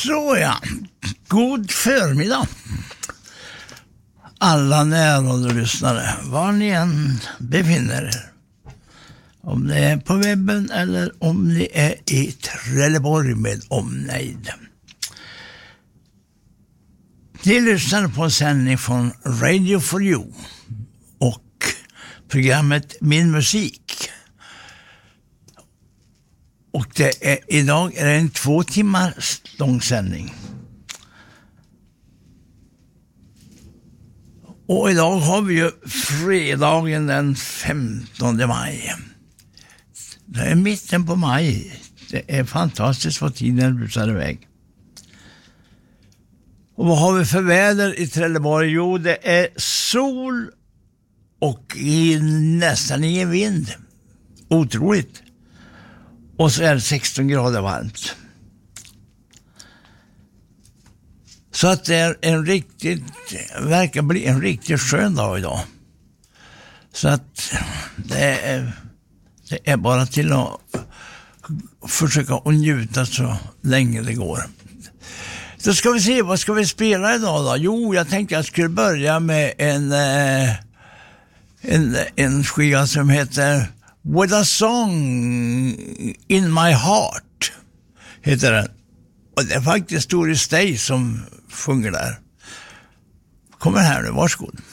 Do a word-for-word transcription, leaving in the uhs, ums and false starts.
Så ja, god förmiddag. Alla närradiolyssnare, var ni än befinner er. Om ni är på webben eller om ni är i Trelleborg med omnejd. Ni lyssnar på en sändning från Radio for You och programmet Min musik. Och det är, idag är det en två timmar lång sändning. Och idag har vi ju fredagen den femtonde maj. Det är mitten på maj. Det är fantastiskt vad tiden rusar iväg. Och vad har vi för väder i Trelleborg? Jo, det är sol och i nästan ingen vind. Otroligt. Och så är det sexton grader varmt. Så att det är en riktigt, verkar bli en riktigt skön dag idag. Så att det är, det är bara till att försöka att njuta så länge det går. Då ska vi se, vad ska vi spela idag då? Jo, jag tänkte jag skulle börja med en, en, en skiva som heter With a Song in My Heart, heter den. Och det är faktiskt Doris Day som sjunger där. Kommer här nu, varsågod.